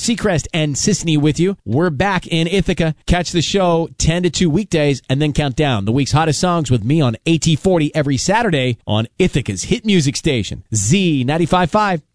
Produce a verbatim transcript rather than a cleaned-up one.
Seacrest and Sisney with you. We're back in Ithaca. Catch the show ten to two weekdays and then count down the week's hottest songs with me on A T forty every Saturday on Ithaca's hit music station, Z ninety-five point five.